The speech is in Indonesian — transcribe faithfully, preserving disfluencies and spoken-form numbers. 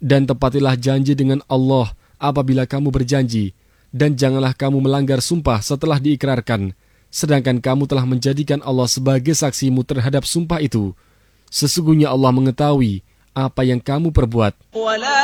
Dan tepatilah janji dengan Allah apabila kamu berjanji, dan janganlah kamu melanggar sumpah setelah diikrarkan, sedangkan kamu telah menjadikan Allah sebagai saksimu terhadap sumpah itu. Sesungguhnya Allah mengetahui apa yang kamu perbuat.